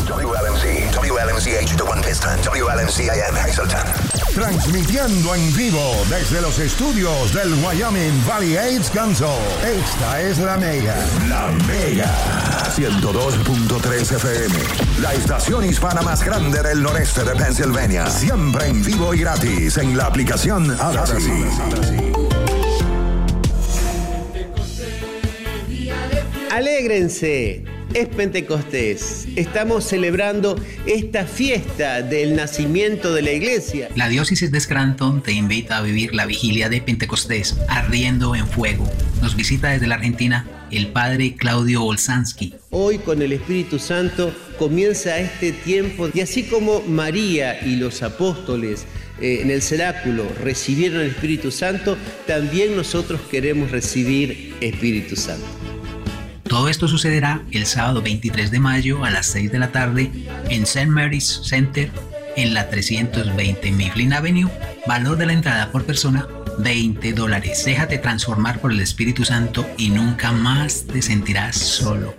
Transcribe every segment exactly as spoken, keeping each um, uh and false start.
W L M C, W L M C H de One Piston, W L M C I M Hazleton. Transmitiendo en vivo desde los estudios del Wyoming Valley AIDS Council. Esta es La Mega. La Mega. ciento dos punto tres F M. La estación hispana más grande del noreste de Pennsylvania. Siempre en vivo y gratis en la aplicación Audacy. Alégrense, es Pentecostés. Estamos celebrando esta fiesta del nacimiento de la iglesia. La diócesis de Scranton te invita a vivir la vigilia de Pentecostés ardiendo en fuego. Nos visita desde la Argentina el padre Claudio Olsansky. Hoy con el Espíritu Santo comienza este tiempo y así como María y los apóstoles eh, en el cenáculo recibieron el Espíritu Santo, también nosotros queremos recibir Espíritu Santo. Todo esto sucederá el sábado veintitrés de mayo a las seis de la tarde en Saint Mary's Center en la trescientos veinte Mifflin Avenue. Valor de la entrada por persona, veinte dólares. Déjate transformar por el Espíritu Santo y nunca más te sentirás solo.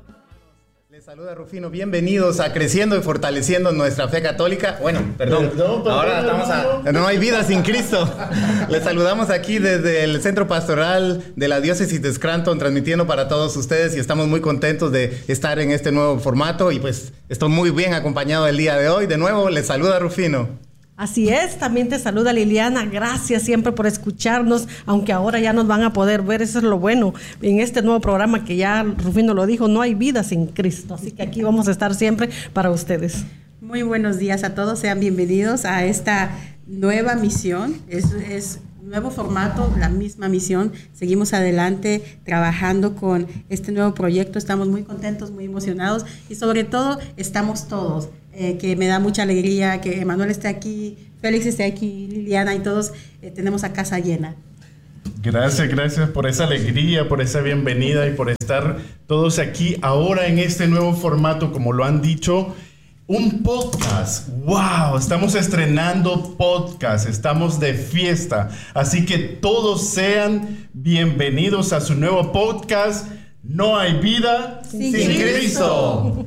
Les saluda Rufino, bienvenidos a Creciendo y Fortaleciendo Nuestra Fe Católica. Bueno, perdón, perdón, perdón ahora estamos a... No hay vida sin Cristo. Les saludamos aquí desde el Centro Pastoral de la Diócesis de Scranton, transmitiendo para todos ustedes y estamos muy contentos de estar en este nuevo formato y pues estoy muy bien acompañado el día de hoy. De nuevo, les saluda Rufino. Así es, también te saluda Liliana, gracias siempre por escucharnos, aunque ahora ya nos van a poder ver, eso es lo bueno, en este nuevo programa que ya Rufino lo dijo, no hay vida sin Cristo, así que aquí vamos a estar siempre para ustedes. Muy buenos días a todos, sean bienvenidos a esta nueva misión, es, es nuevo formato, la misma misión, seguimos adelante trabajando con este nuevo proyecto, estamos muy contentos, muy emocionados y sobre todo estamos todos. Eh, que me da mucha alegría que Emanuel esté aquí, Félix esté aquí, Liliana y todos eh, tenemos a casa llena. Gracias, gracias por esa alegría, por esa bienvenida y por estar todos aquí ahora en este nuevo formato, como lo han dicho, un podcast. ¡Wow! Estamos estrenando podcast, estamos de fiesta, así que todos sean bienvenidos a su nuevo podcast, No hay vida sin, sin Cristo. Cristo.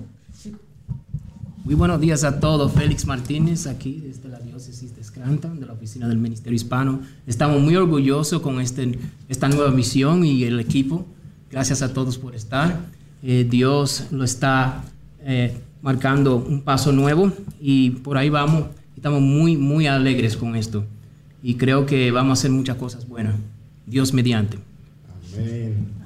Muy buenos días a todos, Félix Martínez aquí desde la diócesis de Scranton, de la oficina del Ministerio Hispano. Estamos muy orgullosos con este, esta nueva misión y el equipo. Gracias a todos por estar. Eh, Dios lo está eh, marcando un paso nuevo y por ahí vamos. Estamos muy, muy alegres con esto y creo que vamos a hacer muchas cosas buenas. Dios mediante. Amén.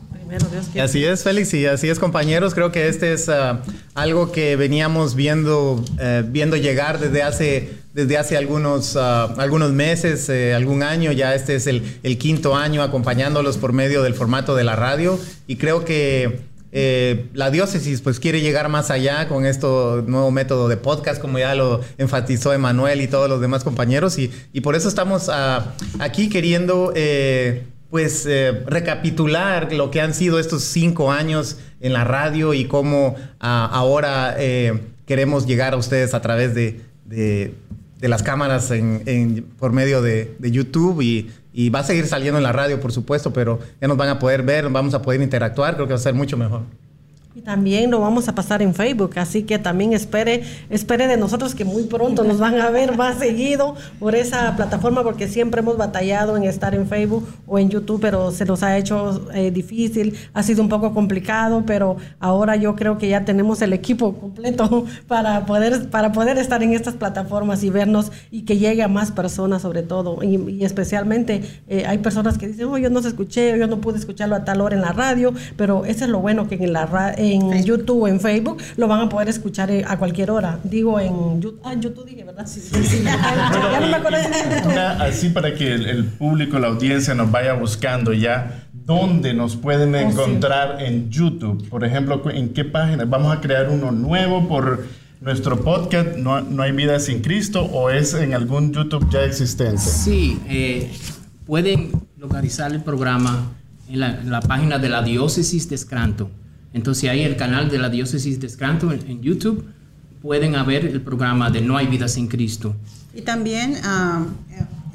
Y así es, Félix, y así es, compañeros. Creo que este es uh, algo que veníamos viendo, uh, viendo llegar desde hace, desde hace algunos, uh, algunos meses, eh, algún año. Ya este es el, el quinto año acompañándolos por medio del formato de la radio. Y creo que eh, la diócesis pues quiere llegar más allá con este nuevo método de podcast, como ya lo enfatizó Emanuel y todos los demás compañeros. Y, y por eso estamos uh, aquí queriendo... Eh, pues eh, recapitular lo que han sido estos cinco años en la radio y cómo ah, ahora eh, queremos llegar a ustedes a través de, de, de las cámaras en, en, por medio de, de YouTube y, y va a seguir saliendo en la radio, por supuesto, pero ya nos van a poder ver, vamos a poder interactuar, creo que va a ser mucho mejor. Y también lo vamos a pasar en Facebook, así que también espere, espere de nosotros que muy pronto nos van a ver más seguido por esa plataforma, porque siempre hemos batallado en estar en Facebook o en YouTube, pero se nos ha hecho eh, difícil, ha sido un poco complicado, pero ahora yo creo que ya tenemos el equipo completo para poder, para poder estar en estas plataformas y vernos y que llegue a más personas sobre todo, y, y especialmente eh, hay personas que dicen, oh, yo no se escuché, yo no pude escucharlo a tal hora en la radio, pero eso es lo bueno, que en la radio, en Facebook. YouTube o en Facebook, lo van a poder escuchar a cualquier hora. Digo, en YouTube, ah, en YouTube dije, ¿verdad? Sí, sí, sí. Bueno, ya no me acuerdo de YouTube. Así para que el, el público, la audiencia nos vaya buscando ya, ¿dónde nos pueden encontrar oh, sí. en YouTube? Por ejemplo, ¿en qué página? ¿Vamos a crear uno nuevo por nuestro podcast, No, no hay vida sin Cristo, o es en algún YouTube ya existente? Sí, eh, pueden localizar el programa en la, en la página de la Diócesis de Scranton. Entonces ahí el canal de la Diócesis de Scranton en, en YouTube pueden ver el programa de No hay vida sin Cristo. Y también uh,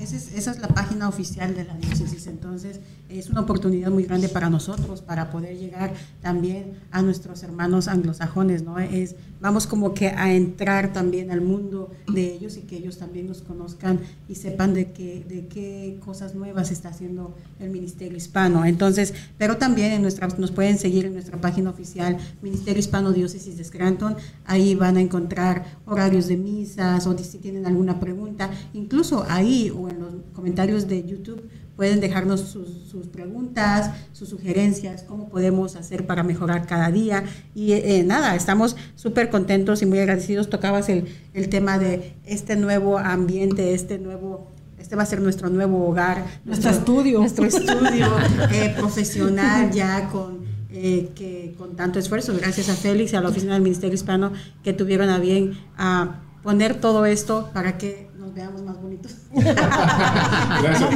Esa es, esa es la página oficial de la diócesis, entonces es una oportunidad muy grande para nosotros para poder llegar también a nuestros hermanos anglosajones, ¿no? Es, vamos como que a entrar también al mundo de ellos y que ellos también nos conozcan y sepan de qué, de qué cosas nuevas está haciendo el Ministerio Hispano. Entonces, pero también en nuestra, nos pueden seguir en nuestra página oficial, Ministerio Hispano Diócesis de Scranton, ahí van a encontrar horarios de misas o si tienen alguna pregunta, incluso ahí o en los comentarios de YouTube pueden dejarnos sus, sus preguntas, sus sugerencias, cómo podemos hacer para mejorar cada día. Y eh, nada, estamos súper contentos y muy agradecidos. Tocabas el, el tema de este nuevo ambiente, este nuevo, este va a ser nuestro nuevo hogar. Nuestro, nuestro estudio. Nuestro estudio eh, profesional ya con, eh, que, con tanto esfuerzo. Gracias a Félix y a la Oficina del Ministerio Hispano que tuvieron a bien a poner todo esto para que nos veamos más bonitos. Gracias,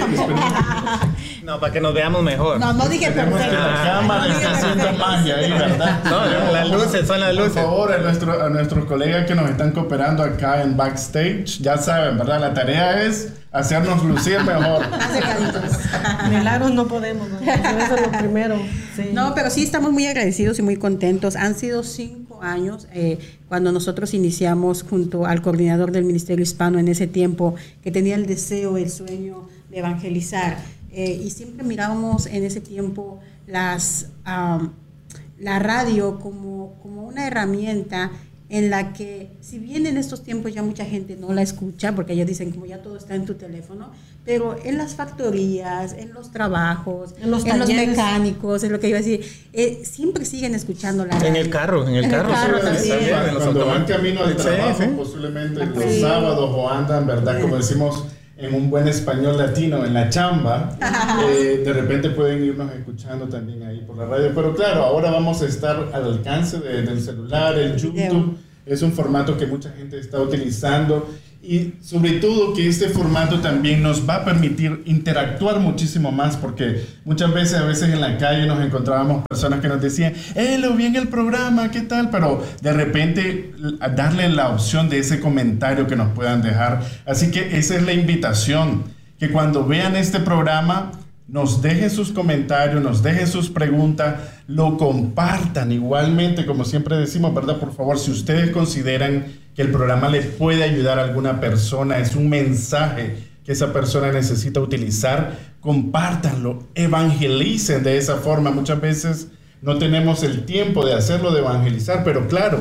no, para que nos veamos mejor. No, no dije perfecto. La cámara no está haciendo perfecto. magia ahí, ¿verdad? No, las luces, son las luces. Por favor, a, nuestro, a nuestros colegas que nos están cooperando acá en backstage, ya saben, ¿verdad? La tarea es hacernos lucir mejor. Acercaditos. Milagros no podemos, ¿no? Eso es lo primero. Sí. No, pero sí estamos muy agradecidos y muy contentos. Han sido cinco años eh, cuando nosotros iniciamos junto al coordinador del Ministerio Hispano en ese tiempo, que tenía el deseo, el sueño de evangelizar. Eh, y siempre mirábamos en ese tiempo las, um, la radio como, como una herramienta en la que, si bien en estos tiempos ya mucha gente no la escucha, porque ellos dicen como ya todo está en tu teléfono, pero en las factorías, en los trabajos, en los, en los mecánicos, es lo que iba a decir, eh, siempre siguen escuchando la radio. En el carro, en el en carro. El carro Sí, también. sí, En los cuando van automóviles. camino al Sí, trabajo, sí. posiblemente Sí. los sábados o andan, ¿verdad? Como decimos en un buen español latino, en la chamba, eh, de repente pueden irnos escuchando también ahí por la radio. Pero claro, ahora vamos a estar al alcance de, del celular, el YouTube. Es un formato que mucha gente está utilizando y sobre todo que este formato también nos va a permitir interactuar muchísimo más, porque muchas veces, a veces en la calle nos encontrábamos personas que nos decían, eh, lo vi en el programa, ¿qué tal? Pero de repente darle la opción de ese comentario que nos puedan dejar. Así que esa es la invitación, que cuando vean este programa nos dejen sus comentarios, nos dejen sus preguntas, lo compartan igualmente, como siempre decimos, ¿verdad? Por favor, si ustedes consideran que el programa le puede ayudar a alguna persona, es un mensaje que esa persona necesita utilizar, compártanlo, evangelicen de esa forma. Muchas veces no tenemos el tiempo de hacerlo, de evangelizar, pero claro,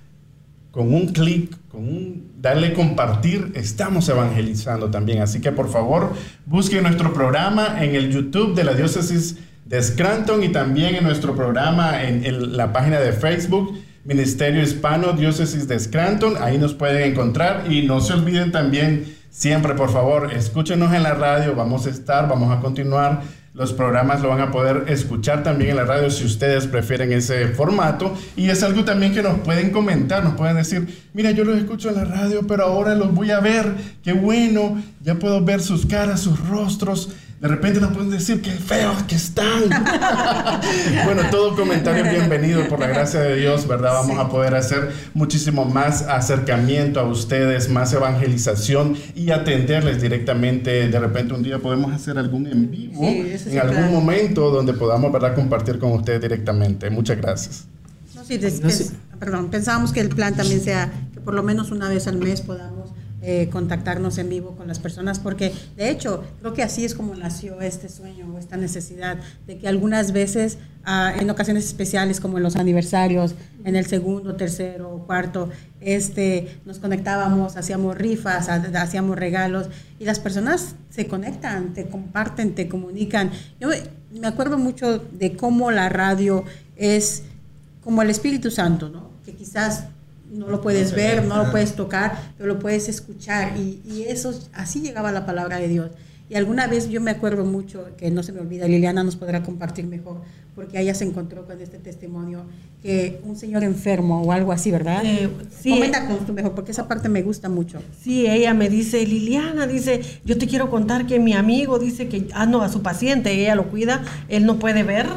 con un clic, con un darle compartir, estamos evangelizando también. Así que por favor, busquen nuestro programa en el YouTube de la Diócesis de Scranton y también en nuestro programa en, en la página de Facebook, Ministerio Hispano Diócesis de Scranton. Ahí nos pueden encontrar y no se olviden también, siempre por favor, escúchenos en la radio. Vamos a estar, vamos a continuar. Los programas lo van a poder escuchar también en la radio si ustedes prefieren ese formato. Y es algo también que nos pueden comentar, nos pueden decir, mira, yo los escucho en la radio, pero ahora los voy a ver. Qué bueno, ya puedo ver sus caras, sus rostros. De repente nos pueden decir, qué feos que están. Bueno, todo comentario es bienvenido por la gracia de Dios, ¿verdad? Vamos sí. a poder hacer muchísimo más acercamiento a ustedes, más evangelización y atenderles directamente. De repente un día podemos hacer algún en vivo, sí, en algún claro. momento donde podamos, ¿verdad?, compartir con ustedes directamente. Muchas gracias. No, sí, des, pens, perdón, pensábamos que el plan también sea que por lo menos una vez al mes podamos Eh, contactarnos en vivo con las personas, porque de hecho creo que así es como nació este sueño o esta necesidad de que algunas veces uh, en ocasiones especiales como en los aniversarios, en el segundo, tercero, cuarto, este, nos conectábamos, hacíamos rifas, hacíamos regalos y las personas se conectan, te comparten, te comunican. Yo me acuerdo mucho de cómo la radio es como el Espíritu Santo, ¿no? Que quizás no lo puedes ver, no lo puedes tocar, pero lo puedes escuchar y, y eso, así llegaba la palabra de Dios. Y alguna vez yo me acuerdo mucho, que no se me olvida, Liliana nos podrá compartir mejor, porque ella se encontró con este testimonio, que un señor enfermo o algo así, ¿verdad? Eh, sí, Coméntanos tú mejor, porque esa parte me gusta mucho. Sí, ella me dice, Liliana, dice, yo te quiero contar que mi amigo dice que, ah, no, a su paciente, ella lo cuida, él no puede ver,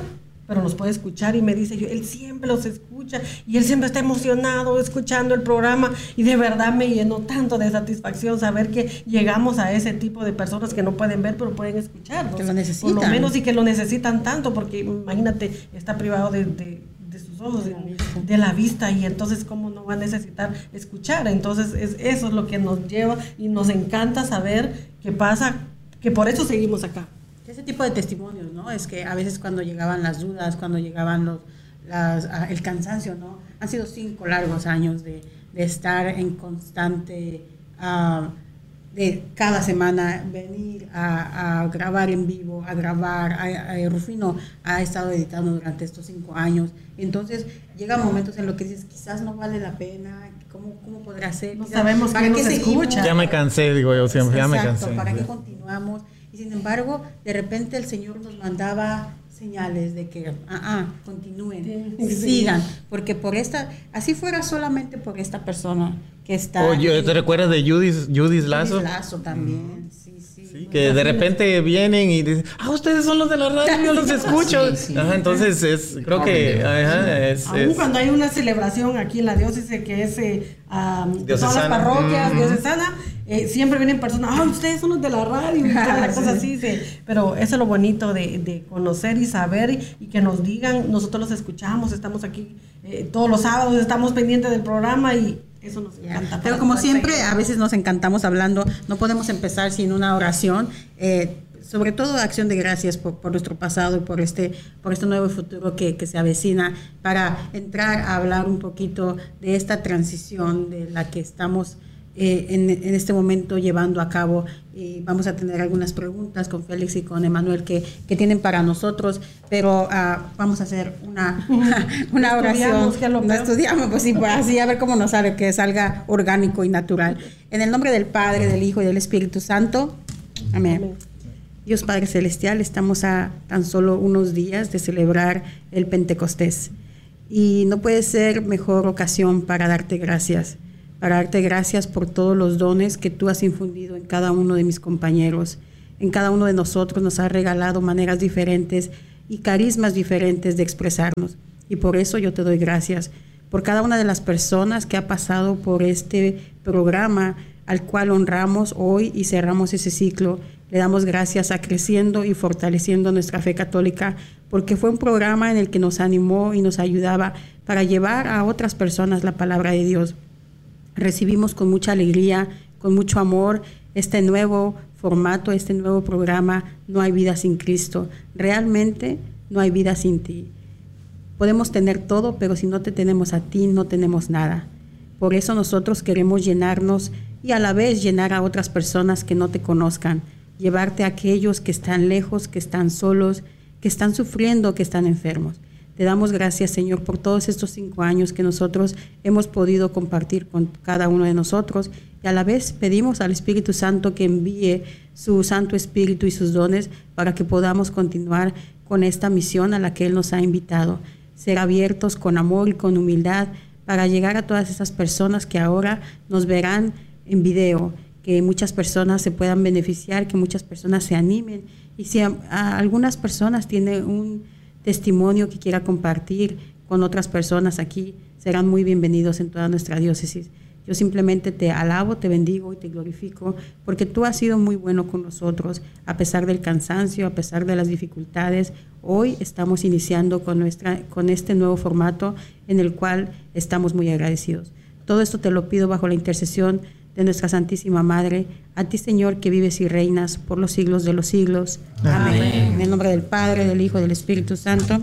pero nos puede escuchar y me dice, yo, él siempre los escucha y él siempre está emocionado escuchando el programa y de verdad me llenó tanto de satisfacción saber que llegamos a ese tipo de personas que no pueden ver pero pueden escucharnos. Que lo necesitan. Por lo menos y que lo necesitan tanto porque imagínate, está privado de, de, de sus ojos, de, de la vista y entonces cómo no va a necesitar escuchar. Entonces es, eso es lo que nos lleva y nos encanta saber qué pasa, que por eso seguimos acá. Ese tipo de testimonios, ¿no? Es que a veces cuando llegaban las dudas, cuando llegaban los, las, el cansancio, ¿no? Han sido cinco largos años de, de estar en constante, uh, de cada semana venir a, a grabar en vivo, a grabar. A, a Rufino ha estado editando durante estos cinco años. Entonces llegan momentos en los que dices, quizás no vale la pena, ¿cómo, cómo podrá ser? No quizás, sabemos ¿para qué nos escucha? Ya me cansé, digo yo siempre, ya me cansé. ¿Para qué continuamos? Y sin embargo, de repente el Señor nos mandaba señales de que, ah, ah, continúen, sí, sigan, sí. Porque por esta, así fuera solamente por esta persona que está. Oye, ¿te recuerdas de Judith, Judith Lazo? Judith Lazo también, mm. sí, sí. Sí, que de repente vienen y dicen, ah, ustedes son los de la radio, yo los escucho. Sí, sí. Ajá, entonces es, creo que, ajá, es, aún es, cuando hay una celebración aquí en la diócesis que es eh, um, de todas las parroquias, mm-hmm. diocesana, eh, siempre vienen personas, ah, ustedes son los de la radio y todas las cosas así, sí. Pero eso es lo bonito de, de conocer y saber y, y que nos digan, nosotros los escuchamos, estamos aquí eh, todos los sábados, estamos pendientes del programa y eso nos encanta. Pero como siempre, a veces nos encantamos hablando, no podemos empezar sin una oración, eh, sobre todo acción de gracias por, por nuestro pasado y por este, por este nuevo futuro que, que se avecina, para entrar a hablar un poquito de esta transición de la que estamos eh, en, en este momento llevando a cabo. Y vamos a tener algunas preguntas con Félix y con Emanuel que, que tienen para nosotros, pero uh, vamos a hacer una, una oración. Lo no estudiamos, pues sí, pues así a ver cómo nos sale, que salga orgánico y natural. En el nombre del Padre, del Hijo y del Espíritu Santo. Amén. Amén. Dios Padre Celestial, estamos a tan solo unos días de celebrar el Pentecostés y no puede ser mejor ocasión para darte gracias. Para darte gracias por todos los dones que tú has infundido en cada uno de mis compañeros. En cada uno de nosotros nos has regalado maneras diferentes y carismas diferentes de expresarnos. Y por eso yo te doy gracias por cada una de las personas que ha pasado por este programa al cual honramos hoy y cerramos ese ciclo. Le damos gracias a Creciendo y Fortaleciendo Nuestra Fe Católica, porque fue un programa en el que nos animó y nos ayudaba para llevar a otras personas la palabra de Dios. Recibimos con mucha alegría, con mucho amor, este nuevo formato, este nuevo programa, No hay vida sin Cristo. Realmente no hay vida sin ti. Podemos tener todo, pero si no te tenemos a ti, no tenemos nada. Por eso nosotros queremos llenarnos y a la vez llenar a otras personas que no te conozcan, llevarte a aquellos que están lejos, que están solos, que están sufriendo, que están enfermos. Te damos gracias, Señor, por todos estos cinco años que nosotros hemos podido compartir con cada uno de nosotros y a la vez pedimos al Espíritu Santo que envíe su Santo Espíritu y sus dones para que podamos continuar con esta misión a la que Él nos ha invitado. Ser abiertos con amor y con humildad para llegar a todas esas personas que ahora nos verán en video, que muchas personas se puedan beneficiar, que muchas personas se animen y si a, a algunas personas tienen un testimonio que quiera compartir con otras personas aquí, serán muy bienvenidos en toda nuestra diócesis. Yo simplemente te alabo, te bendigo y te glorifico porque tú has sido muy bueno con nosotros a pesar del cansancio, a pesar de las dificultades. Hoy estamos iniciando con, nuestra, con este nuevo formato en el cual estamos muy agradecidos. Todo esto te lo pido bajo la intercesión de nuestra Santísima Madre, a ti, Señor, que vives y reinas por los siglos de los siglos. Amén. Amén. En el nombre del Padre, del Hijo y del Espíritu Santo.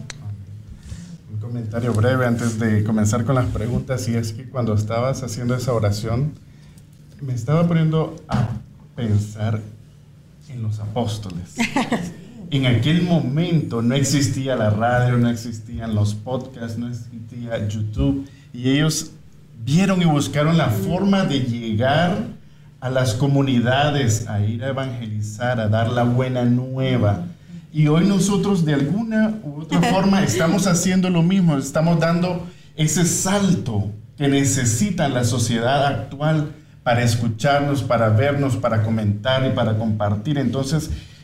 Un comentario breve antes de comenzar con las preguntas, y es que cuando estabas haciendo esa oración, me estaba poniendo a pensar en los apóstoles. En aquel momento no existía la radio, no existían los podcasts, no existía YouTube, y ellos vieron y buscaron la forma de llegar a las comunidades, a ir a evangelizar, a dar la buena nueva. Y hoy nosotros de alguna u otra forma estamos haciendo lo mismo, estamos dando ese salto que necesita la sociedad actual para escucharnos, para vernos, para comentar y para compartir. Entonces,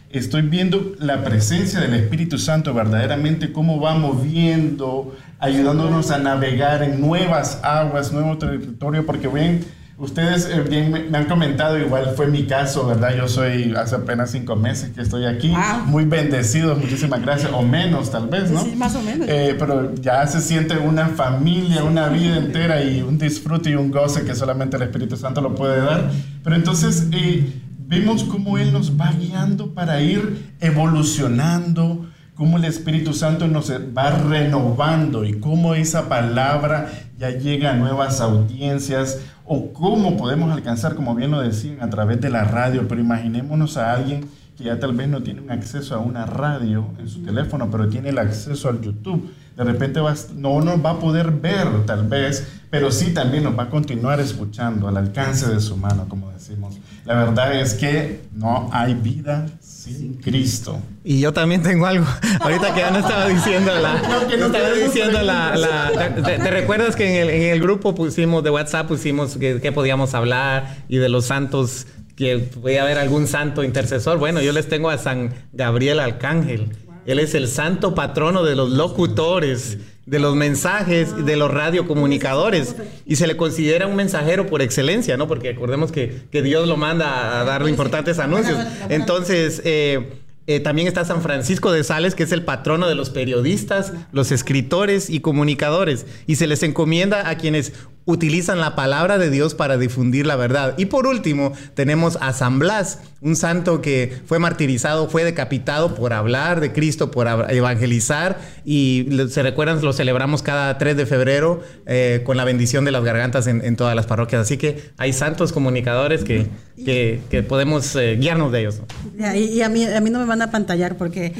estoy viendo la presencia del Espíritu Santo verdaderamente, cómo va moviendo, ayudándonos a navegar en nuevas aguas, nuevo territorio, porque ven, ustedes eh, bien me, me han comentado, igual fue mi caso, ¿verdad? Yo soy hace apenas cinco meses que estoy aquí, wow. Muy bendecido, muchísimas gracias, o menos tal vez, ¿no? Sí, más o menos. Eh, pero ya se siente una familia, una vida entera y un disfrute y un goce que solamente el Espíritu Santo lo puede dar. Pero entonces eh, vemos cómo Él nos va guiando para ir evolucionando, cómo el Espíritu Santo nos va renovando y cómo esa palabra ya llega a nuevas audiencias, o cómo podemos alcanzar, como bien lo decían, a través de la radio. Pero imaginémonos a alguien que ya tal vez no tiene un acceso a una radio en su teléfono, pero tiene el acceso al YouTube. De repente va, no nos va a poder ver tal vez, pero sí también nos va a continuar escuchando al alcance de su mano, como decimos. La verdad es que no hay vida sin Cristo. Y yo también tengo algo. Ahorita que ya no estaba diciendo la... No, que no estaba queremos diciendo la... preguntas. la te, te recuerdas que en el, en el grupo pusimos de WhatsApp, pusimos que, que podíamos hablar y de los santos, que podía haber algún santo intercesor? Bueno, yo les tengo a San Gabriel Arcángel. Él es el santo patrono de los locutores, de los mensajes, de los radiocomunicadores. Y se le considera un mensajero por excelencia, ¿no? Porque acordemos que, que Dios lo manda a dar importantes anuncios. Entonces, eh, eh, también está San Francisco de Sales, que es el patrono de los periodistas, los escritores y comunicadores. Y se les encomienda a quienes utilizan la palabra de Dios para difundir la verdad. Y por último, tenemos a San Blas, un santo que fue martirizado, fue decapitado por hablar de Cristo, por evangelizar, y se recuerdan, lo celebramos cada tres de febrero eh, con la bendición de las gargantas en, en todas las parroquias. Así que hay santos comunicadores que, que, que podemos eh, guiarnos de ellos, ¿no? Y, y a, mí, a mí no me van a pantallar porque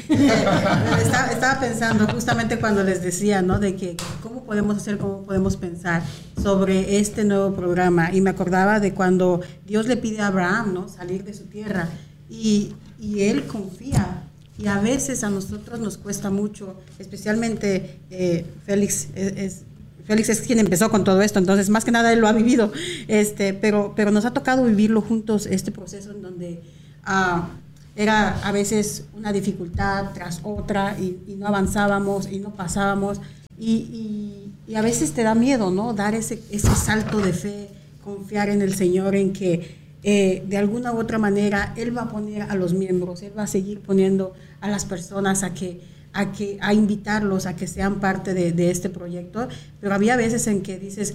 estaba, estaba pensando justamente cuando les decía, ¿no? De que cómo podemos hacer, cómo podemos pensar sobre este nuevo programa, y me acordaba de cuando Dios le pide a Abraham, ¿no? Salir de su tierra, y, y él confía, y a veces a nosotros nos cuesta mucho, especialmente eh, Félix es, es Félix es quien empezó con todo esto, entonces más que nada él lo ha vivido, este, pero, pero nos ha tocado vivirlo juntos, este proceso en donde uh, era a veces una dificultad tras otra, y, y no avanzábamos y no pasábamos. Y, y, y a veces te da miedo, ¿no? Dar ese, ese salto de fe, confiar en el Señor, en que eh, de alguna u otra manera Él va a poner a los miembros, Él va a seguir poniendo a las personas a que, a que, a invitarlos a que sean parte de, de este proyecto. Pero había veces en que dices,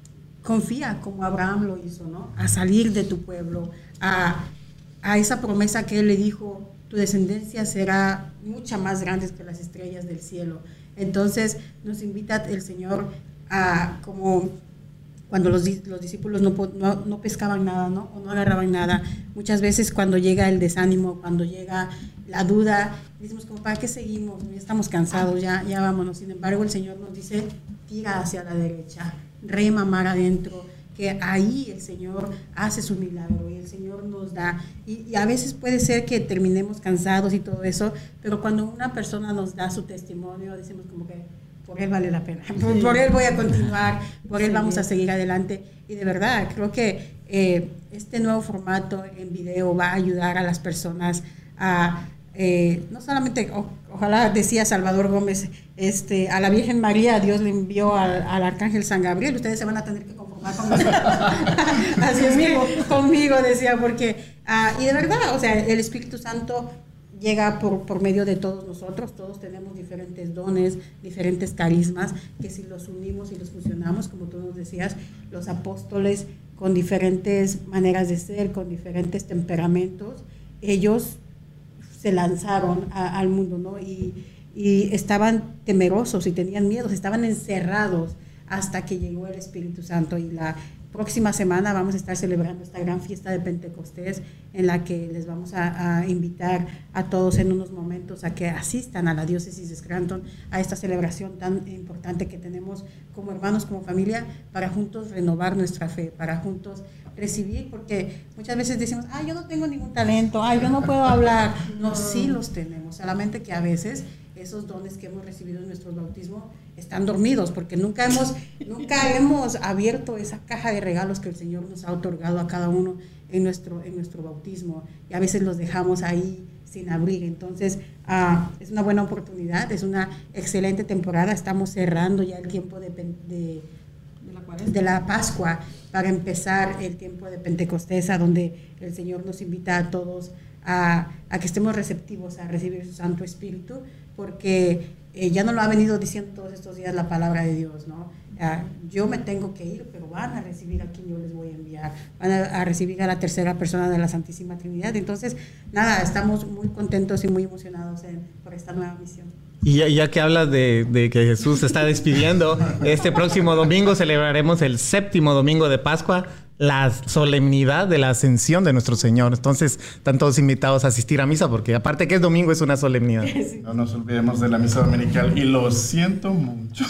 confía como Abraham lo hizo, ¿no? A salir de tu pueblo, a, a esa promesa que Él le dijo, tu descendencia será mucha más grande que las estrellas del cielo. Entonces nos invita el Señor a, como cuando los, los discípulos no, no, no pescaban nada, ¿no? O no agarraban nada, muchas veces cuando llega el desánimo, cuando llega la duda, decimos como, ¿para qué seguimos? Ya estamos cansados, ya, ya vámonos. Sin embargo, el Señor nos dice, tira hacia la derecha, rema mar adentro, que ahí el Señor hace su milagro y el Señor nos da. Y, y a veces puede ser que terminemos cansados y todo eso, pero cuando una persona nos da su testimonio, decimos como que por Él vale la pena, por, por Él voy a continuar, por Él vamos a seguir adelante. Y de verdad, creo que eh, este nuevo formato en video va a ayudar a las personas a... Eh, no solamente, o, ojalá decía Salvador Gómez, este, a la Virgen María Dios le envió al, al Arcángel San Gabriel, ustedes se van a tener que conformar conmigo. Así es que conmigo decía, porque, uh, y de verdad, o sea, el Espíritu Santo llega por, por medio de todos nosotros, todos tenemos diferentes dones, diferentes carismas, que si los unimos y los fusionamos, como tú nos decías, los apóstoles con diferentes maneras de ser, con diferentes temperamentos, ellos se lanzaron a, al mundo, ¿no? Y, y estaban temerosos y tenían miedos, estaban encerrados hasta que llegó el Espíritu Santo. Y la próxima semana vamos a estar celebrando esta gran fiesta de Pentecostés, en la que les vamos a, a invitar a todos en unos momentos a que asistan a la diócesis de Scranton, a esta celebración tan importante que tenemos como hermanos, como familia, para juntos renovar nuestra fe, para juntos recibir, porque muchas veces decimos, ah, yo no tengo ningún talento, ah, yo no puedo hablar. No, sí los tenemos, solamente que a veces esos dones que hemos recibido en nuestro bautismo están dormidos, porque nunca hemos, nunca hemos abierto esa caja de regalos que el Señor nos ha otorgado a cada uno en nuestro, en nuestro bautismo, y a veces los dejamos ahí sin abrir. Entonces uh, es una buena oportunidad, es una excelente temporada. Estamos cerrando ya el tiempo de, de, de, la, de la Pascua para empezar el tiempo de Pentecostés, a donde el Señor nos invita a todos a, a que estemos receptivos a recibir su Santo Espíritu, porque eh, ya nos lo ha venido diciendo todos estos días la palabra de Dios, ¿no? Uh, yo me tengo que ir, pero van a recibir a quien yo les voy a enviar, van a, a recibir a la tercera persona de la Santísima Trinidad. Entonces, nada, estamos muy contentos y muy emocionados en, por esta nueva misión. Y ya, ya que hablas de, de que Jesús se está despidiendo, este próximo domingo celebraremos el séptimo domingo de Pascua, la solemnidad de la ascensión de nuestro Señor. Entonces, están todos invitados a asistir a misa, porque aparte que es domingo, es una solemnidad. No nos olvidemos de la misa dominical, y lo siento mucho.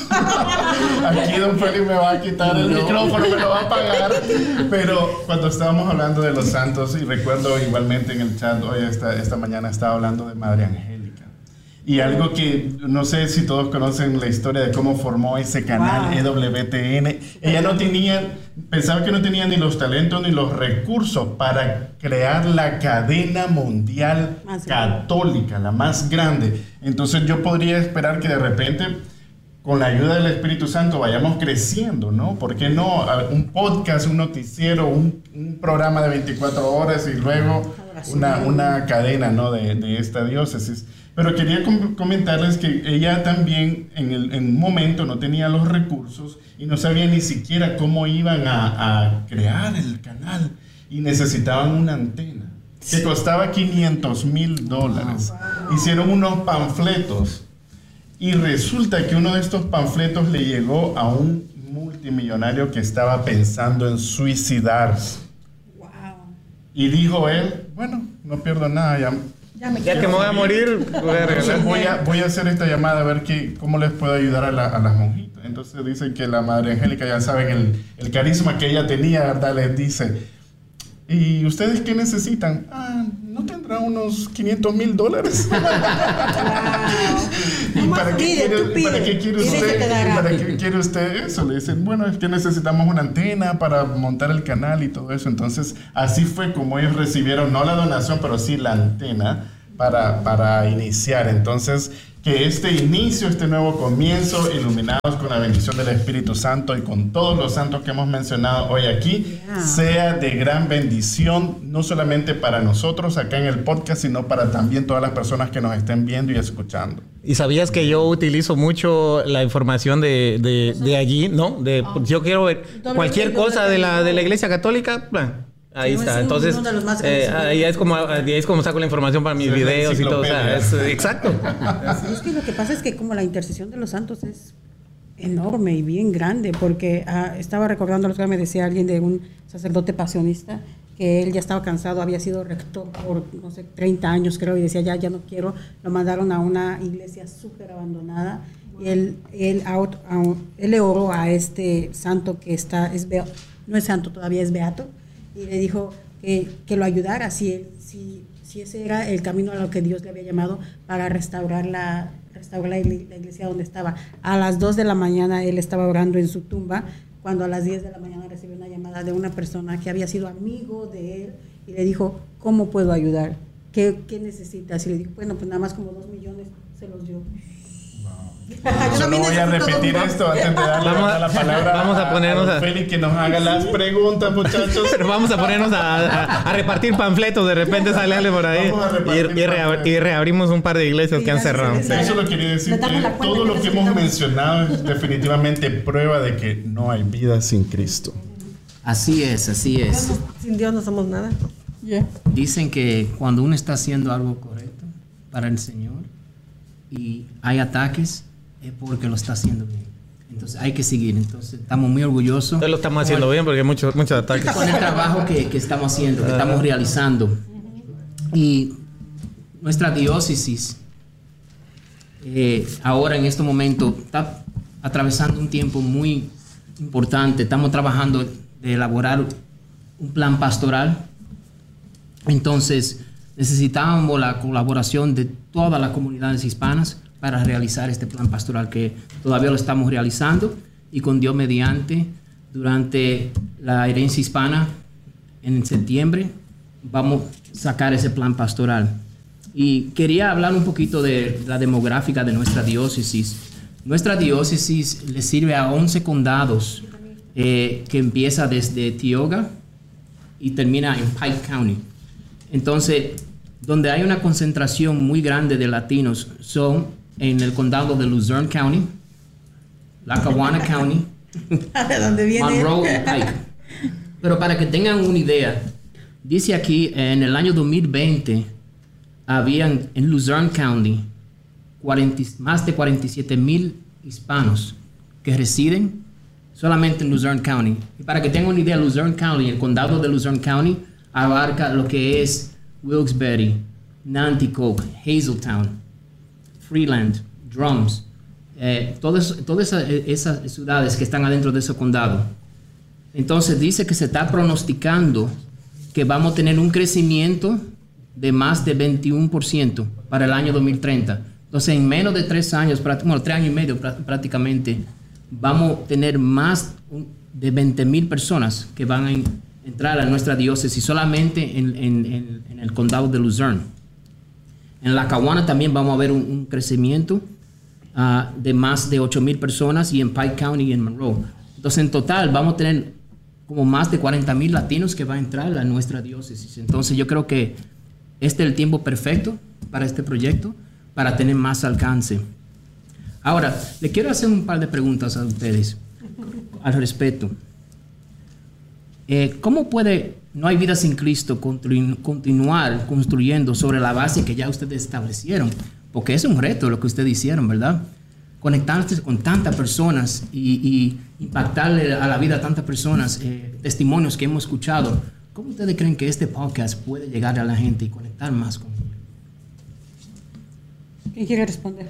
Aquí don Félix me va a quitar el no. micrófono, me lo va a apagar. Pero cuando estábamos hablando de los santos, y recuerdo igualmente en el chat, hoy esta, esta mañana estaba hablando de Madre Angélica. Y algo que no sé si todos conocen la historia de cómo formó ese canal wow. E W T N. Ella no tenía, pensaba que no tenía ni los talentos ni los recursos para crear la cadena mundial más católica, la más grande. Entonces yo podría esperar que de repente, con la ayuda del Espíritu Santo, vayamos creciendo, ¿no? ¿Por qué no? Un podcast, un noticiero, un, un programa de veinticuatro horas y luego una, una cadena, ¿no? de, de esta diócesis. Pero quería com- comentarles que ella también en, el, en un momento no tenía los recursos y no sabía ni siquiera cómo iban a, a crear el canal, y necesitaban una antena que costaba quinientos mil dólares. Hicieron unos panfletos y resulta que uno de estos panfletos le llegó a un multimillonario que estaba pensando en suicidarse. Wow. Y dijo él, bueno, no pierdo nada, ya... Ya, me ya que me voy a morir, voy a, Entonces voy a, voy a hacer esta llamada a ver qué, cómo les puedo ayudar a, la, a las monjitas. Entonces dicen que la Madre Angélica, ya saben el, el carisma que ella tenía, ¿verdad? Les dice, ¿y ustedes qué necesitan? Ah, ¿no tendrá unos quinientos mil dólares? Wow. ¿Y para qué, pide, quiere, ¿para qué quiere usted, para qué quiere usted eso? Le dicen, bueno, es que necesitamos una antena para montar el canal y todo eso. Entonces así fue como ellos recibieron, no la donación, pero sí la antena para, para iniciar. Entonces, que este inicio, este nuevo comienzo, iluminados con la bendición del Espíritu Santo y con todos los santos que hemos mencionado hoy aquí, yeah. sea de gran bendición, no solamente para nosotros acá en el podcast, sino para también todas las personas que nos estén viendo y escuchando. ¿Y sabías que yo utilizo mucho la información de, de, de allí, no? De, oh. Yo quiero ver cualquier cosa de la, de la Iglesia Católica, plan. Ahí está, entonces eh, ahí es como ahí es como saco la información para mis sí, videos y todo, o sea, es, exacto. Sí, es que lo que pasa es que como la intercesión de los santos es enorme y bien grande, porque ah, estaba recordando lo que me decía alguien de un sacerdote pasionista, que él ya estaba cansado, había sido rector por, no sé, treinta años creo, y decía, ya, ya no quiero, lo mandaron a una iglesia súper abandonada, y él, él, a, a, él le oró a este santo que está, es beo, no es santo, todavía es beato, y le dijo que, que lo ayudara si, si, si ese era el camino a lo que Dios le había llamado para restaurar la, restaurar la iglesia donde estaba. A las dos de la mañana él estaba orando en su tumba, cuando a las diez de la mañana recibió una llamada de una persona que había sido amigo de él y le dijo, ¿cómo puedo ayudar? ¿Qué, qué necesitas? Y le dijo, bueno, pues nada más como dos millones se los dio. Solo voy a repetir esto antes de darle vamos a, la palabra vamos a, ponernos a, a Félix que nos haga las preguntas, muchachos. Pero vamos a ponernos a, a, a repartir panfletos, de repente sale alguien por ahí y, y, reab, y reabrimos un par de iglesias sí, que han cerrado. Sí. Eso lo quería decir, que todo lo que hemos mencionado es definitivamente prueba de que no hay vida sin Cristo. Así es, así es. Sin Dios no somos nada. Yeah. Dicen que cuando uno está haciendo algo correcto para el Señor y hay ataques, es porque lo está haciendo bien. Entonces hay que seguir. Entonces estamos muy orgullosos. Entonces lo estamos haciendo bien porque hay muchos muchos ataques. Con el trabajo que, que estamos haciendo, que estamos realizando. Y nuestra diócesis eh, ahora en este momento está atravesando un tiempo muy importante. Estamos trabajando de elaborar un plan pastoral. Entonces necesitábamos la colaboración de todas las comunidades hispanas para realizar este plan pastoral que todavía lo estamos realizando y con Dios mediante, durante la herencia hispana en septiembre, vamos a sacar ese plan pastoral. Y quería hablar un poquito de la demográfica de nuestra diócesis. Nuestra diócesis le sirve a once condados eh, que empieza desde Tioga y termina en Pike County. Entonces, donde hay una concentración muy grande de latinos son en el condado de Luzerne County, Lackawanna County, ¿De dónde viene? Monroe y Pike. Pero para que tengan una idea, dice aquí en el año dos mil veinte habían en Luzerne County cuarenta, más de cuarenta y siete mil hispanos que residen solamente en Luzerne County. Y para que tengan una idea, Luzerne County, el condado de Luzerne County, abarca lo que es Wilkes-Barre, Nanticoke, Hazeltown, Freeland, Drums, eh, todas, todas esas, esas ciudades que están adentro de ese condado. Entonces dice que se está pronosticando que vamos a tener un crecimiento de más de veintiuno por ciento para el año dos mil treinta. Entonces en menos de tres años, bueno, tres años y medio prácticamente, vamos a tener más de veinte mil personas que van a entrar a nuestra diócesis solamente en, en, en, en el condado de Luzerne. En Lackawanna también vamos a ver un, un crecimiento uh, de más de ocho mil personas, y en Pike County y en Monroe. Entonces en total vamos a tener como más de cuarenta mil latinos que van a entrar a nuestra diócesis. Entonces yo creo que este es el tiempo perfecto para este proyecto, para tener más alcance. Ahora, le quiero hacer un par de preguntas a ustedes al respecto. Eh, ¿Cómo puede No hay Vida Sin Cristo continu- continuar construyendo sobre la base que ya ustedes establecieron? Porque es un reto lo que ustedes hicieron, ¿verdad? Conectarse con tantas personas y, y impactarle a la vida a tantas personas, eh, testimonios que hemos escuchado. ¿Cómo ustedes creen que este podcast puede llegar a la gente y conectar más con ellos? ¿Quién quiere responder?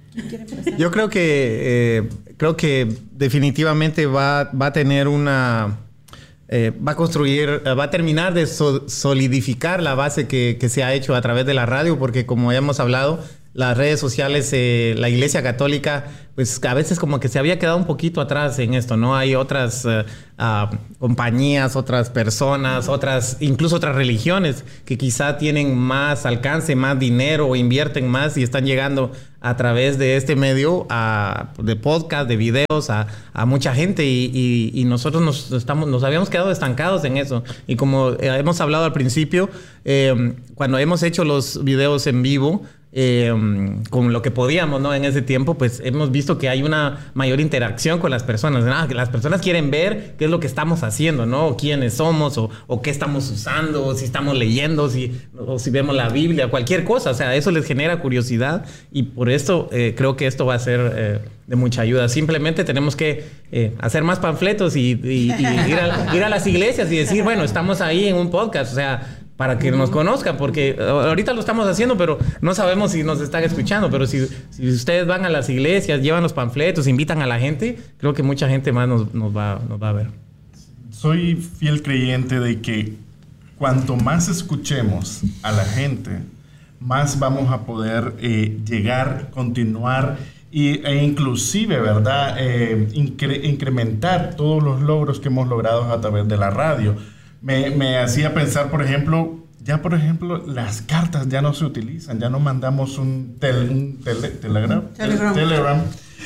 Yo creo que eh, creo que definitivamente va, va a tener una eh, va a construir, va a terminar de so- solidificar la base que, que se ha hecho a través de la radio, porque como ya hemos hablado, las redes sociales, eh, la Iglesia Católica, pues a veces como que se había quedado un poquito atrás en esto, ¿no? Hay otras uh, uh, compañías, otras personas, otras, incluso otras religiones que quizá tienen más alcance, más dinero o invierten más y están llegando a través de este medio a, de podcast, de videos, a, a mucha gente y, y, y nosotros nos, estamos, nos habíamos quedado estancados en eso. Y como hemos hablado al principio, eh, cuando hemos hecho los videos en vivo, Eh, con lo que podíamos, ¿no? En ese tiempo, pues hemos visto que hay una mayor interacción con las personas, ¿no? Que las personas quieren ver qué es lo que estamos haciendo, ¿no? O quiénes somos, o, o qué estamos usando, o si estamos leyendo, si, o si vemos la Biblia, cualquier cosa. O sea, eso les genera curiosidad y por esto eh, creo que esto va a ser eh, de mucha ayuda. Simplemente tenemos que eh, hacer más panfletos y, y, y ir, a, ir a las iglesias y decir, bueno, estamos ahí en un podcast, o sea, para que nos conozcan, porque ahorita lo estamos haciendo, pero no sabemos si nos están escuchando. Pero si, si ustedes van a las iglesias, llevan los panfletos, invitan a la gente, creo que mucha gente más nos, nos, va, nos va a ver. Soy fiel creyente de que cuanto más escuchemos a la gente, más vamos a poder eh, llegar, continuar y, e inclusive, ¿verdad? Eh, incre- incrementar todos los logros que hemos logrado a través de la radio. Me, me hacía pensar, por ejemplo, ya por ejemplo, las cartas ya no se utilizan, ya no mandamos un, tel, un tele, telegram, Telegram. telegram,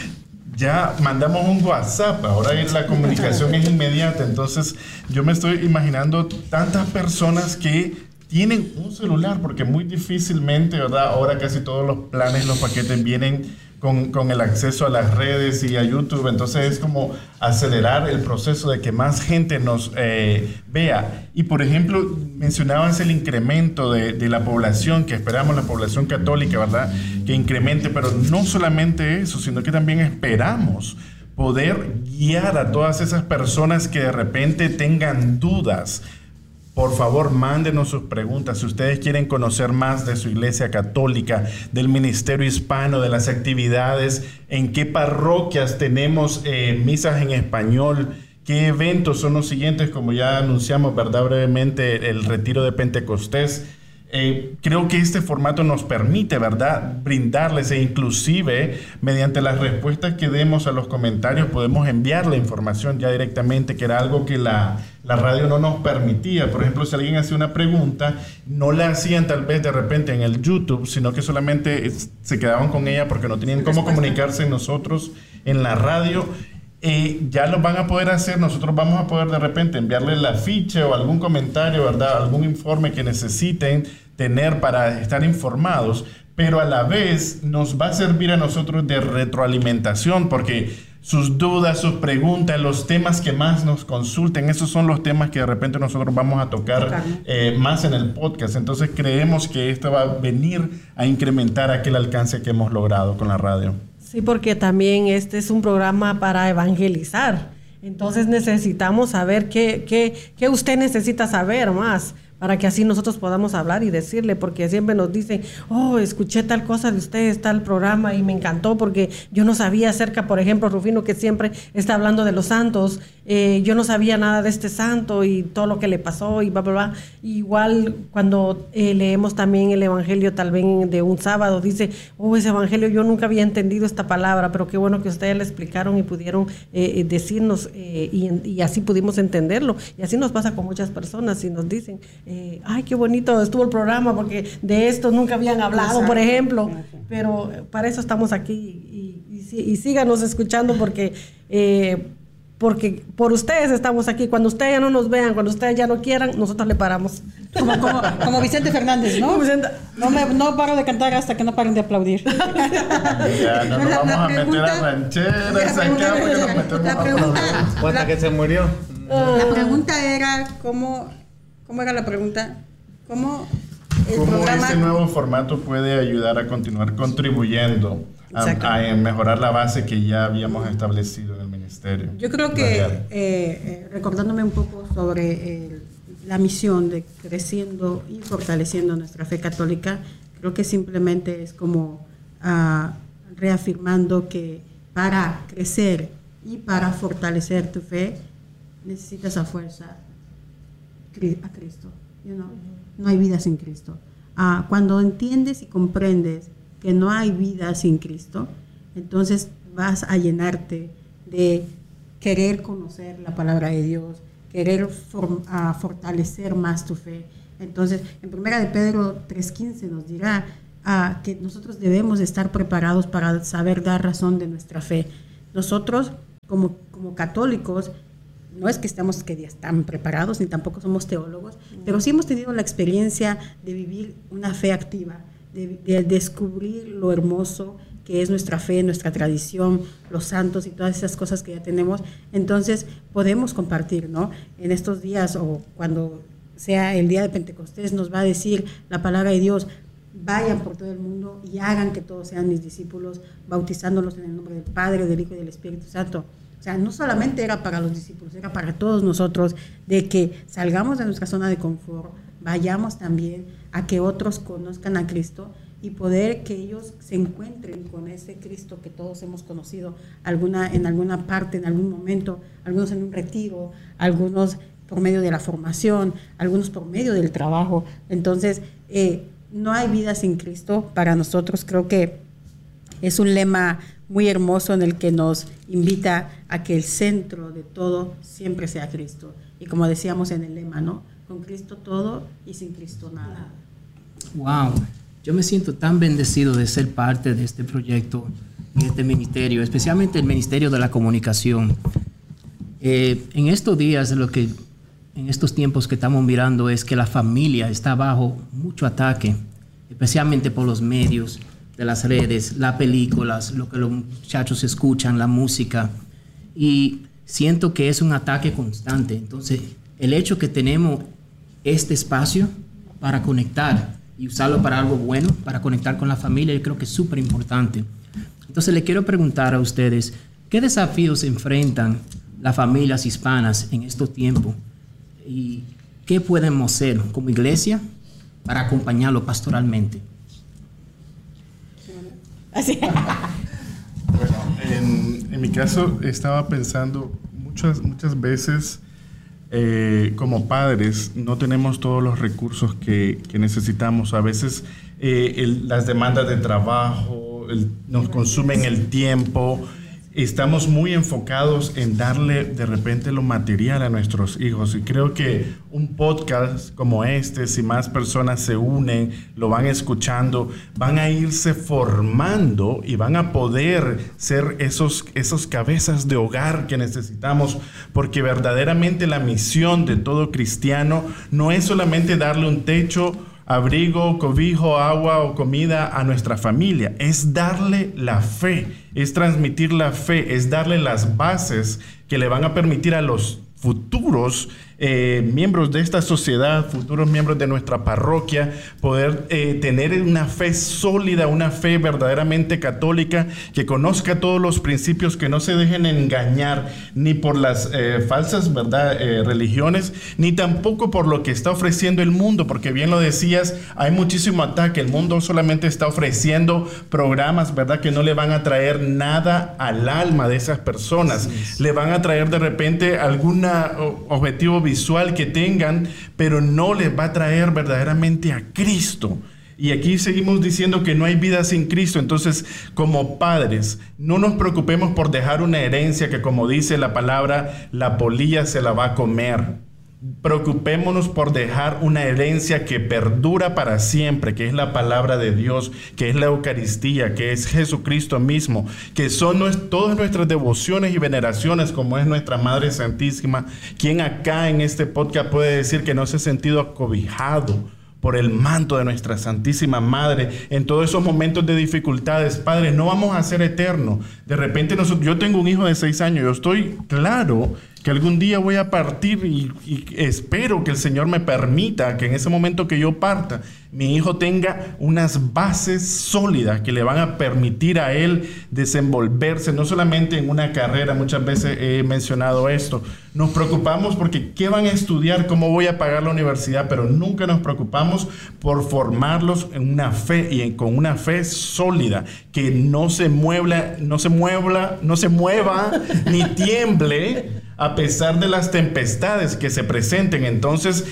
ya mandamos un WhatsApp, ahora la comunicación es inmediata. Entonces yo me estoy imaginando tantas personas que tienen un celular, porque muy difícilmente, ¿verdad? Ahora casi todos los planes, los paquetes vienen Con, con el acceso a las redes y a YouTube. Entonces es como acelerar el proceso de que más gente nos eh, vea. Y por ejemplo, mencionabas el incremento de, de la población, que esperamos la población católica, ¿verdad? Que incremente, pero no solamente eso, sino que también esperamos poder guiar a todas esas personas que de repente tengan dudas. Por favor, mándenos sus preguntas. Si ustedes quieren conocer más de su Iglesia Católica, del Ministerio Hispano, de las actividades, en qué parroquias tenemos eh, misas en español, qué eventos son los siguientes, como ya anunciamos, ¿verdad? Brevemente, el retiro de Pentecostés. Eh, creo que este formato nos permite, ¿verdad?, brindarles, e inclusive mediante las respuestas que demos a los comentarios podemos enviar la información ya directamente, que era algo que la, la radio no nos permitía. Por ejemplo, si alguien hacía una pregunta, no la hacían tal vez de repente en el YouTube, sino que solamente es, se quedaban con ella porque no tenían cómo comunicarse nosotros en la radio. Eh, ya lo van a poder hacer. Nosotros vamos a poder de repente enviarles la ficha o algún comentario, ¿verdad?, algún informe que necesiten tener para estar informados, pero a la vez nos va a servir a nosotros de retroalimentación, porque sus dudas, sus preguntas, los temas que más nos consulten, esos son los temas que de repente nosotros vamos a tocar eh, más en el podcast. Entonces creemos que esto va a venir a incrementar aquel alcance que hemos logrado con la radio. Sí, porque también este es un programa para evangelizar. Entonces necesitamos saber qué, qué, qué usted necesita saber más, para que así nosotros podamos hablar y decirle, porque siempre nos dicen, oh, escuché tal cosa de ustedes, tal programa, y me encantó porque yo no sabía acerca, por ejemplo, Rufino, que siempre está hablando de los santos, eh, yo no sabía nada de este santo y todo lo que le pasó y bla, bla, bla. Igual cuando eh, leemos también el evangelio tal vez de un sábado, dice, oh, ese evangelio yo nunca había entendido esta palabra, pero qué bueno que ustedes le explicaron y pudieron eh, decirnos eh, y, y así pudimos entenderlo. Y así nos pasa con muchas personas y nos dicen, Eh, ay, qué bonito estuvo el programa, porque de esto nunca habían hablado, exacto, por ejemplo, pero para eso estamos aquí y, y, y síganos escuchando porque, eh, porque por ustedes estamos aquí. Cuando ustedes ya no nos vean, cuando ustedes ya no quieran, nosotros le paramos. Como, como, como Vicente Fernández, ¿no? Vicente. No, me, no paro de cantar hasta que no paren de aplaudir. Ya, no nos la, vamos la a pregunta, meter a rancheras acá porque nos metemos a aplaudir. Hasta que se murió. La pregunta era cómo... ¿Cómo era la pregunta? ¿Cómo el ¿Cómo programa... este nuevo formato puede ayudar a continuar contribuyendo a, a mejorar la base que ya habíamos establecido en el ministerio? Yo creo que, eh, eh, recordándome un poco sobre eh, la misión de creciendo y fortaleciendo nuestra fe católica, creo que simplemente es como uh, reafirmando que para crecer y para fortalecer tu fe necesitas a fuerza a Cristo, you know? No hay vida sin Cristo. Ah, cuando entiendes y comprendes que no hay vida sin Cristo, entonces vas a llenarte de querer conocer la palabra de Dios, querer for, uh, fortalecer más tu fe. Entonces, en primera de Pedro tres quince nos dirá uh, que nosotros debemos estar preparados para saber dar razón de nuestra fe. Nosotros, como, como católicos, no es que estemos que ya están preparados, ni tampoco somos teólogos, pero sí hemos tenido la experiencia de vivir una fe activa, de, de descubrir lo hermoso que es nuestra fe, nuestra tradición, los santos y todas esas cosas que ya tenemos. Entonces podemos compartir, ¿no? En estos días o cuando sea el día de Pentecostés nos va a decir la palabra de Dios, vayan por todo el mundo y hagan que todos sean mis discípulos, bautizándolos en el nombre del Padre, del Hijo y del Espíritu Santo. O sea, no solamente era para los discípulos, era para todos nosotros, de que salgamos de nuestra zona de confort, vayamos también a que otros conozcan a Cristo y poder que ellos se encuentren con ese Cristo que todos hemos conocido alguna, en alguna parte, en algún momento, algunos en un retiro, algunos por medio de la formación, algunos por medio del trabajo. Entonces, eh, no hay vida sin Cristo para nosotros. Creo que es un lema muy hermoso en el que nos invita a que el centro de todo siempre sea Cristo. Y como decíamos en el lema, ¿no? Con Cristo todo y sin Cristo nada. Wow, yo me siento tan bendecido de ser parte de este proyecto y este ministerio, especialmente el Ministerio de la Comunicación. Eh, en estos días, lo que, en estos tiempos que estamos mirando es que la familia está bajo mucho ataque, especialmente por los medios de las redes, las películas, lo que los muchachos escuchan, la música, y siento que es un ataque constante. Entonces, el hecho que tenemos este espacio para conectar y usarlo para algo bueno, para conectar con la familia, yo creo que es súper importante. Entonces, le quiero preguntar a ustedes, ¿qué desafíos enfrentan las familias hispanas en estos tiempos? ¿Y qué podemos hacer como iglesia para acompañarlo pastoralmente? Así. Bueno, en, en mi caso estaba pensando muchas, muchas veces eh, como padres no tenemos todos los recursos que, que necesitamos. A veces eh, el, las demandas de trabajo el, nos consumen el tiempo. Estamos muy enfocados en darle de repente lo material a nuestros hijos, y creo que un podcast como este, si más personas se unen, lo van escuchando, van a irse formando y van a poder ser esos, esos cabezas de hogar que necesitamos, porque verdaderamente la misión de todo cristiano no es solamente darle un techo, abrigo, cobijo, agua o comida a nuestra familia. Es darle la fe, es transmitir la fe, es darle las bases que le van a permitir a los futuros eh, miembros de esta sociedad, futuros miembros de nuestra parroquia, poder eh, tener una fe sólida, una fe verdaderamente católica, que conozca todos los principios, que no se dejen engañar ni por las eh, falsas verdad eh, religiones, ni tampoco por lo que está ofreciendo el mundo, porque bien lo decías, hay muchísimo ataque. El mundo solamente está ofreciendo programas, verdad, que no le van a traer nada al alma de esas personas. Sí, le van a traer de repente algún objetivo visual que tengan, pero no les va a traer verdaderamente a Cristo. Y aquí seguimos diciendo que no hay vida sin Cristo. Entonces, como padres, no nos preocupemos por dejar una herencia que, como dice la palabra, la polilla se la va a comer. Preocupémonos por dejar una herencia que perdura para siempre, que es la palabra de Dios, que es la Eucaristía, que es Jesucristo mismo, que son nuestras, todas nuestras devociones y veneraciones, como es nuestra Madre Santísima. ¿Quién acá en este podcast puede decir que no se ha sentido acobijado por el manto de nuestra Santísima Madre en todos esos momentos de dificultades? Padre, no vamos a ser eternos. De repente nosotros, yo tengo un hijo de seis años, yo estoy claro que algún día voy a partir, y, y espero que el Señor me permita que en ese momento que yo parta, mi hijo tenga unas bases sólidas que le van a permitir a él desenvolverse, no solamente en una carrera. Muchas veces he mencionado esto. Nos preocupamos porque ¿qué van a estudiar? ¿Cómo voy a pagar la universidad? Pero nunca nos preocupamos por formarlos en una fe, y en, con una fe sólida, que no se mueva, no se mueva, no se mueva ni tiemble a pesar de las tempestades que se presenten. Entonces,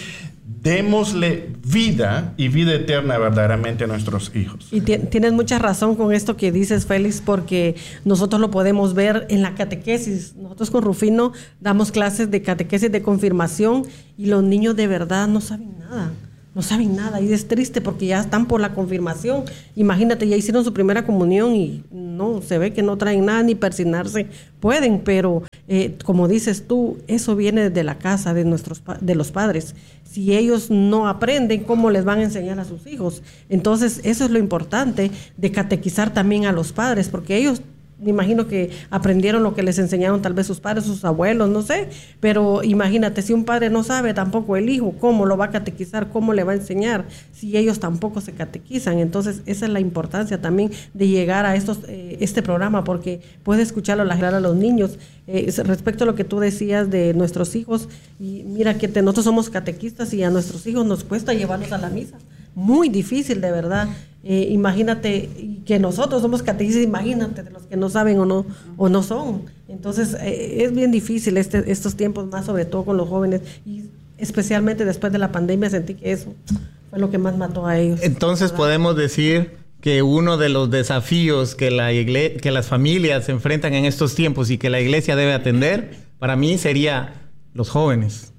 démosle vida y vida eterna verdaderamente a nuestros hijos. Y tienes mucha razón con esto que dices, Félix, porque nosotros lo podemos ver en la catequesis. Nosotros con Rufino damos clases de catequesis de confirmación, y los niños de verdad no saben nada. No saben nada, y es triste porque ya están por la confirmación. Imagínate, ya hicieron su primera comunión y no, se ve que no traen nada, ni persignarse pueden, pero eh, como dices tú, eso viene de la casa de nuestros de los padres. Si ellos no aprenden, ¿cómo les van a enseñar a sus hijos? Entonces, eso es lo importante de catequizar también a los padres, porque ellos, me imagino que aprendieron lo que les enseñaron tal vez sus padres, sus abuelos, no sé, pero imagínate, si un padre no sabe tampoco el hijo, ¿cómo lo va a catequizar? ¿Cómo le va a enseñar? Si ellos tampoco se catequizan. Entonces, esa es la importancia también de llegar a estos, eh, este programa, porque puede escucharlo a, a los niños. Eh, respecto a lo que tú decías de nuestros hijos, y mira que te, nosotros somos catequistas y a nuestros hijos nos cuesta llevarlos a la misa. Muy difícil, de verdad. Eh, imagínate que nosotros somos catequistas, imagínate de los que no saben o no o no son. Entonces eh, es bien difícil este, estos tiempos, más sobre todo con los jóvenes, y especialmente después de la pandemia sentí que eso fue lo que más mató a ellos. Entonces, ¿verdad? Podemos decir que uno de los desafíos que la igle- que las familias se enfrentan en estos tiempos y que la iglesia debe atender, para mí sería los jóvenes.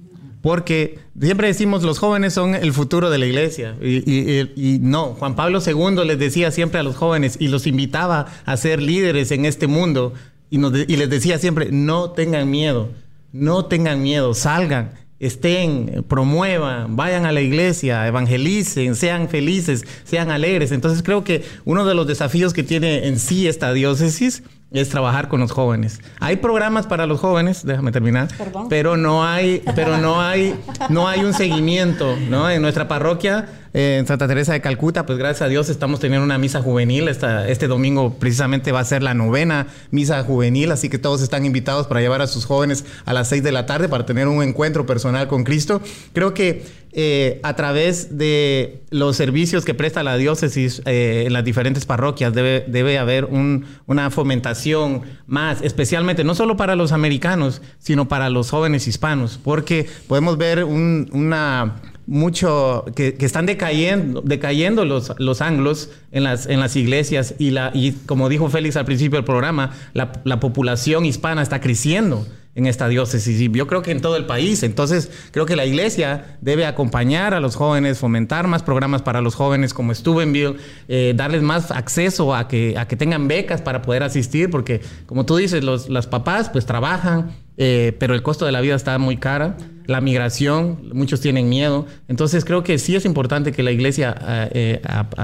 Porque siempre decimos los jóvenes son el futuro de la iglesia. Y, y, y no, Juan Pablo segundo les decía siempre a los jóvenes y los invitaba a ser líderes en este mundo. Y, nos de, y les decía siempre, no tengan miedo, no tengan miedo, salgan, estén, promuevan, vayan a la iglesia, evangelicen, sean felices, sean alegres. Entonces creo que uno de los desafíos que tiene en sí esta diócesis es trabajar con los jóvenes. Hay programas para los jóvenes, déjame terminar, Perdón. pero no hay, pero no hay, no hay un seguimiento, ¿no? En nuestra parroquia eh, en Santa Teresa de Calcuta, pues gracias a Dios estamos teniendo una misa juvenil. Esta, este domingo precisamente va a ser la novena misa juvenil, así que todos están invitados para llevar a sus jóvenes a las seis de la tarde para tener un encuentro personal con Cristo. Creo que eh, a través de los servicios que presta la diócesis eh, en las diferentes parroquias debe, debe haber un, una fomentación más, especialmente no solo para los americanos, sino para los jóvenes hispanos, porque podemos ver un, una... mucho que, que están decayendo, decayendo los, los anglos en las, en las iglesias y, la, y como dijo Félix al principio del programa, la, la población hispana está creciendo en esta diócesis y yo creo que en todo el país. Entonces creo que la iglesia debe acompañar a los jóvenes, fomentar más programas para los jóvenes como Steubenville, eh, darles más acceso a que, a que tengan becas para poder asistir, porque como tú dices, los, los papás pues trabajan, eh, pero el costo de la vida está muy cara. La migración, muchos tienen miedo. Entonces creo que sí es importante que la iglesia eh,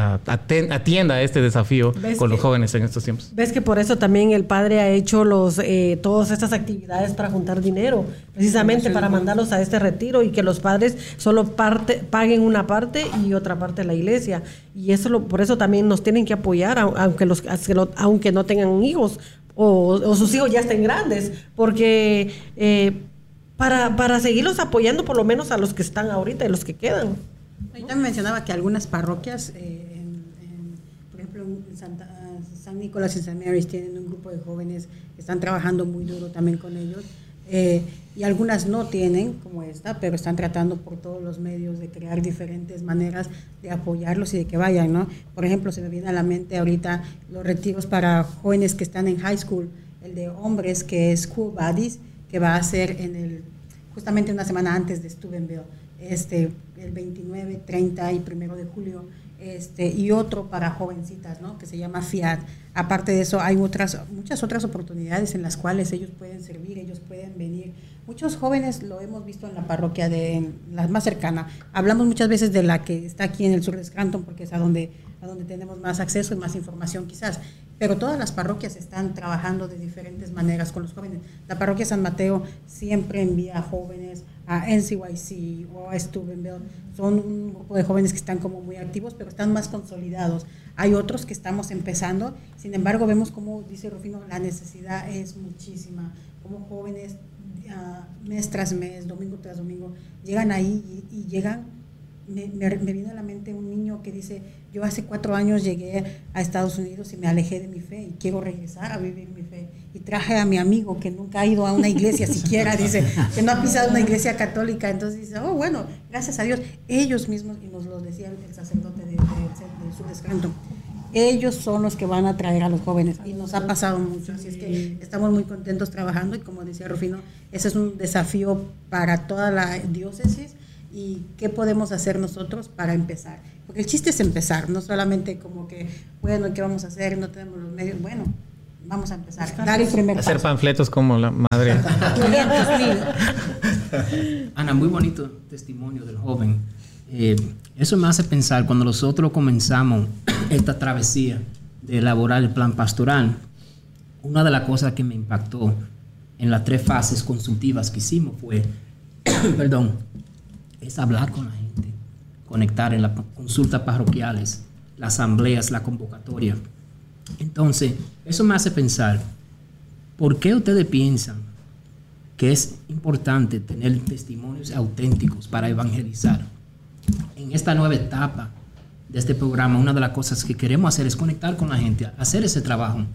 atienda a este desafío con los jóvenes en estos tiempos. Ves que por eso también el padre ha hecho los eh, todas estas actividades para juntar dinero, precisamente para mandarlos a este retiro y que los padres solo parte, paguen una parte y otra parte la iglesia. Y eso lo, por eso también nos tienen que apoyar, aunque, los, aunque no tengan hijos o, o sus hijos ya estén grandes, porque... Eh, Para, para seguirlos apoyando por lo menos a los que están ahorita y los que quedan. Yo también mencionaba que algunas parroquias, eh, en, en, por ejemplo en Santa, San Nicolás y San Mary's tienen un grupo de jóvenes que están trabajando muy duro también con ellos, eh, y algunas no tienen como esta, pero están tratando por todos los medios de crear diferentes maneras de apoyarlos y de que vayan, ¿no? Por ejemplo, se me viene a la mente ahorita los retiros para jóvenes que están en high school, el de hombres que es School Buddies, que va a ser en el, justamente una semana antes de Steubenville, este, el veintinueve, treinta y primero de julio, este, y otro para jovencitas, ¿no? Que se llama FIAT. Aparte de eso, hay otras, muchas otras oportunidades en las cuales ellos pueden servir, ellos pueden venir. Muchos jóvenes lo hemos visto en la parroquia de la más cercana. Hablamos muchas veces de la que está aquí en el sur de Scranton, porque es a donde, a donde tenemos más acceso y más información quizás. Pero todas las parroquias están trabajando de diferentes maneras con los jóvenes. La parroquia San Mateo siempre envía jóvenes a N C Y C o a Steubenville. Son un grupo de jóvenes que están como muy activos, pero están más consolidados. Hay otros que estamos empezando. Sin embargo, vemos como dice Rufino, la necesidad es muchísima. Como jóvenes, uh, mes tras mes, domingo tras domingo, llegan ahí y, y llegan... Me, me, me viene a la mente un niño que dice, yo hace cuatro años llegué a Estados Unidos y me alejé de mi fe y quiero regresar a vivir mi fe. Y traje a mi amigo que nunca ha ido a una iglesia siquiera, dice, que no ha pisado una iglesia católica. Entonces dice, oh, bueno, gracias a Dios. Ellos mismos, y nos lo decía el sacerdote de, de, de, del sur de Scranton, ellos son los que van a traer a los jóvenes y nos ha pasado mucho, así es que estamos muy contentos trabajando y como decía Rufino, ese es un desafío para toda la diócesis. ¿Y qué podemos hacer nosotros para empezar? Porque el chiste es empezar, no solamente como que, bueno, ¿qué vamos a hacer? No tenemos los medios. Bueno, vamos a empezar. Dar el primer paso. Hacer panfletos como la madre. Ana, muy bonito testimonio del joven. Eh, eso me hace pensar, cuando nosotros comenzamos esta travesía de elaborar el plan pastoral, una de las cosas que me impactó en las tres fases consultivas que hicimos fue, perdón, es hablar con la gente, conectar en las consultas parroquiales, las asambleas, la convocatoria. Entonces, eso me hace pensar, ¿por qué ustedes piensan que es importante tener testimonios auténticos para evangelizar? En esta nueva etapa de este programa, una de las cosas que queremos hacer es conectar con la gente, hacer ese trabajo